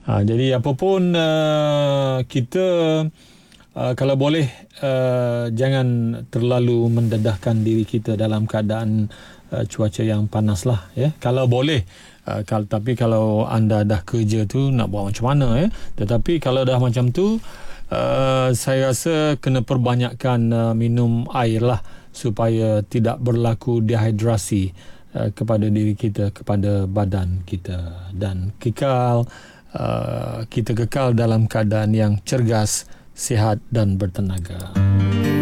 Jadi apapun kita kalau boleh jangan terlalu mendedahkan diri kita dalam keadaan cuaca yang panas lah, ya. Kalau boleh, tapi kalau anda dah kerja tu nak buat macam mana, ya. Tetapi kalau dah macam tu, saya rasa kena perbanyakkan minum air lah, supaya tidak berlaku dehidrasi kepada diri kita, kepada badan kita, dan kita kekal dalam keadaan yang cergas, sihat dan bertenaga.